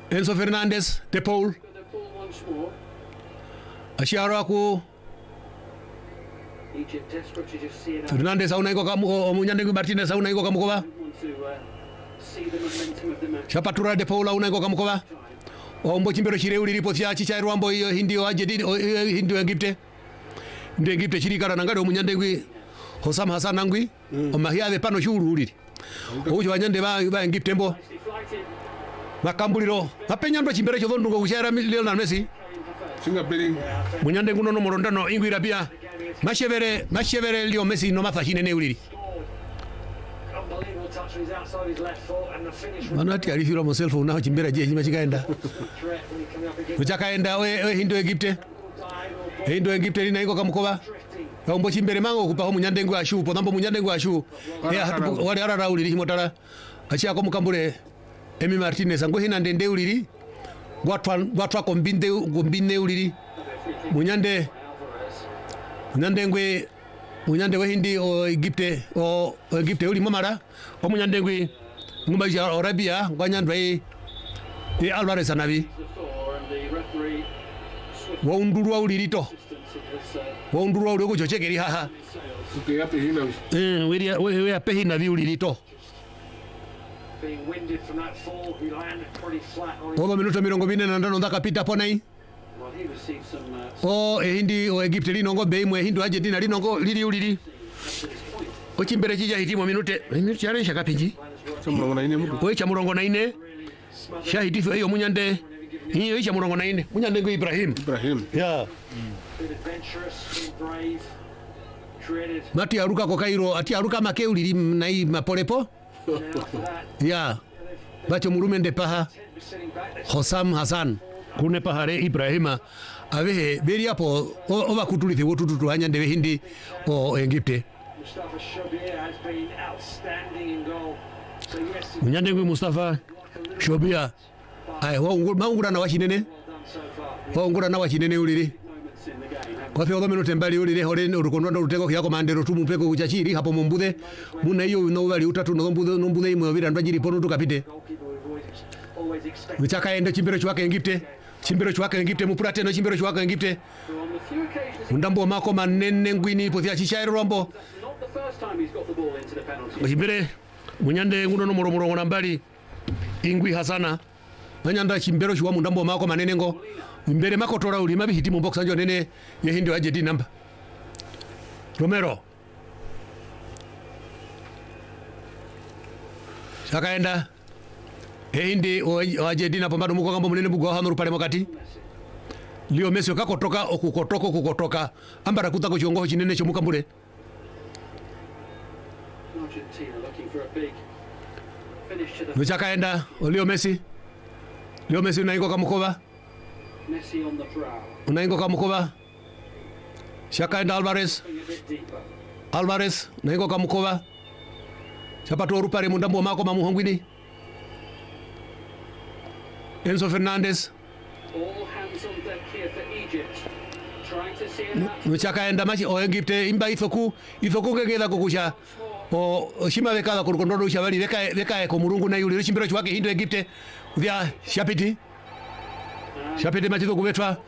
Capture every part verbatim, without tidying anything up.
Enzo Fernandez De Paul Ashiaro aku Fernandez auna iko kamu Munyandengwi Martinez auna iko kamukoba Chapatura De Paul auna iko kamukoba Ombo chimbero chire uli ripo tia chicha Rwambo iyo hindi wa jedini hindi wa Egypte Ndi Egypte chirikara nangado Munyandengwi Hosam Hassan Nangwi mm. Omahia de pano shuru uli Ujo wanyande ba ba Egypte mbo Makambuliro Mapenyando chimbero cho ndungo kushara Lionel Messi Singa peli Munyandengwi no nomoro ndano ingwira pia Mashevere Mashevere Leo Messi no mafashine ne uli Manati alifira himself una chimbera je hima chikaenda Kuchakaenda we, we Hindu Egypte Hindu Egypte lina iko kamukoba Ombo chimbere mango kupa Munyandengwi ashu podambo Munyandengwi ashu wale ara rauli himotara achia ko mukambure Emi Martinez ngo hina ndende uliri gwatwa gwatwa kombinde gombine uliri Munyande Munyandengwi Munyande we hindi o Egypte o Egypte uli momara o Munyandengwi ngumba ya Arabia ngwanyandwe e Alvarez anabi wo nduru uliri to wo nduru uli ko chochekeri haha okay ape hina eh we we we ape hina vi uliri to being winded from that fall, he landed pretty flat on his... Oba minuto mirongo ine na ndano ndaka pita pona hii. Well, he received some... Uh, o e hindi o Egypte lino ngo be mwe hindu Argentina lino ngo lili ulili. O chimbere chija hitimo minute. Minute yale shaka pinji. Chamurongo na ine mudu. O cha murongo na ine. Shahidi fo iyo Munyande. Hiyo cha murongo na ine. Munyande ngo Ibrahim. Ibrahim. Yeah. bit adventurous, brave, dreaded. Mati aruka ko Cairo, ati aruka make ulili na hii mapolepo. Ya bacho murume nde paha Hosam Hassan kune pahare Ibrahima avehe beri hapo oba kutulithi wotututu hanya ndewe hindi o Egypte Mustafa Shobia has been outstanding in goal. So yes, Munyandengwi Mustafa Shobia ai waungura na washinene waungura na washinene ulili kwa fyo gomeno tembali ulile hore urukondo rutego kyako mandero tumupeko kuchachiri hapo mumbudhe muna hiyo no bali utatu no mbudhe no mbudhe imwe bira ndajiri pono tukapite Mchaka ende chimbero chwake Egypte chimbero chwake Egypte mupurate no chimbero chwake Egypte Ndambo mako manene ngwini pothia chichairo rombo Chimbere Munyande nguno no moro moro mbali ingwi Hasana Manyanda chimbero chwa mundambo mako manene ngo Mbere mako tora uli mabi hitimu box anjo nene ye hindi wa jedi namba Romero Shakaenda e hindi wa jedi na pambado muko kambo munene bugo hano rupale mokati Leo Messi kakotoka okukotoka okukotoka ambara kutako chongo chinene chomuka mbure Shakaenda Leo Messi Leo Messi unaingo kamukoba Messi on the prowl. Unaingo kamukoba Shakaenda Alvarez Alvarez unaingo kamukoba Chapato rupare mundambo mako mamuhongwini Enzo Fernandez All hands on deck here for Egypt. Trying to see an out. Mchakaenda machi o Egypte imba ithoku ithoku kegeza kukusha o shima bekala kurukondo ushabali beka beka ko murungu na yule chimbero chwake Hindu Egypte vya Shapiti Shapiti machi kubetwa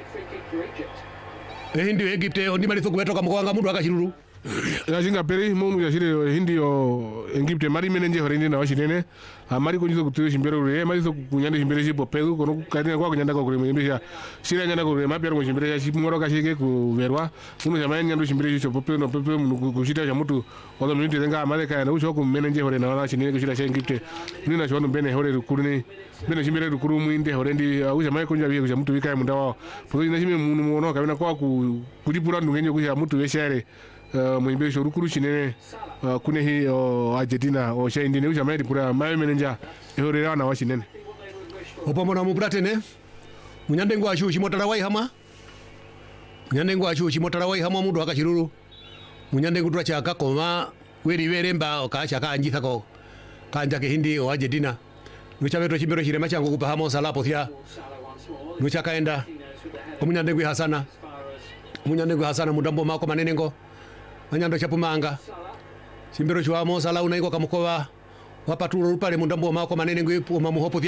Hindu Egypte ondima litho kubetwa kamkwanga mundu akashiruru Yashinga peri munu yashire hindi yo Egypte mari menenje horindi na washinene amari kunjizo kutuyo shimbero ure mari so kunyande shimbero shipo pegu kono kadina kwa kunyanda kwa kure mbisha sira nyanda kwa mapya ngo shimbero ya shipo ngoro kashike ku verwa munu jamani nyando shimbero shipo pepe no pepe munu kushita ya mutu odo minute denga amale kaya na ucho ku menenje hore na washinene kushita sha Egypte ni na shono bene hore rukurune bene shimbero rukuru muinde horendi uja mai kunja biye kuja mutu bika munda wao pozo ina shime munu muno kabina kwa ku kudipura ndungenye kuja mutu weshere Uh, mwimbe shuru kuru chinene uh, kune hi uh, Argentina o shaindi ne uja mai pura mai menenja ehore wana wa chinene Opomo na mubrate ne Munyandengwa ashu chimotara wai hama Munyandengwa ashu chimotara wai hama mundu akashiruru Munyandengu twa chaka koma weri weremba okacha kanjitha ko kanja ke hindi o Argentina Nucha beto chimbero chirema chango kupa hamo sala pothia Nucha kaenda Munyandengwi Hasana Munyandengwi Hasana mundambo mako manenengo Manyando chapumanga Simbero chwa mo sala unaiko kamukowa wapaturo rupale mundambo mako manene ngwe mamuhopo